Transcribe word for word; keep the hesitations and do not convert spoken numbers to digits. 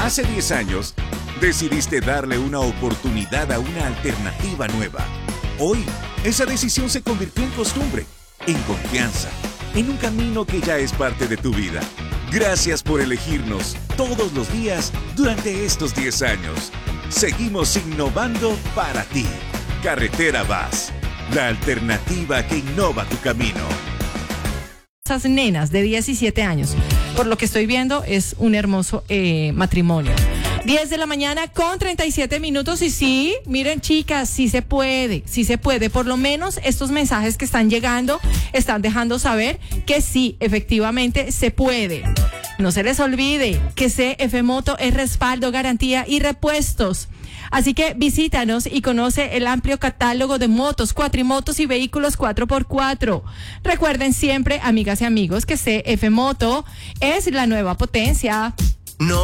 Hace diez años, decidiste darle una oportunidad a una alternativa nueva. Hoy, esa decisión se convirtió en costumbre, en confianza, en un camino que ya es parte de tu vida. Gracias por elegirnos todos los días durante estos diez años. Seguimos innovando para ti. Carretera Vaz, la alternativa que innova tu camino. Esas nenas de diecisiete años, por lo que estoy viendo, es un hermoso eh, matrimonio. diez de la mañana con treinta y siete minutos y sí, miren chicas, sí se puede, sí se puede. Por lo menos estos mensajes que están llegando están dejando saber que sí, efectivamente se puede. No se les olvide que C F Moto es respaldo, garantía y repuestos. Así que visítanos y conoce el amplio catálogo de motos, cuatrimotos y vehículos cuatro por cuatro. Recuerden siempre, amigas y amigos, que C F Moto es la nueva potencia.